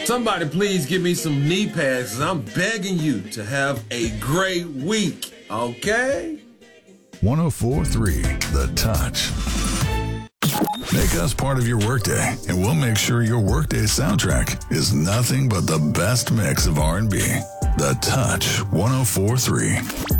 Somebody please give me some knee pads, 'cause I'm begging you to have a great week, okay? 104.3 The Touch. Make us part of your workday, and we'll make sure your workday soundtrack is nothing but the best mix of R&B. The Touch 104.3.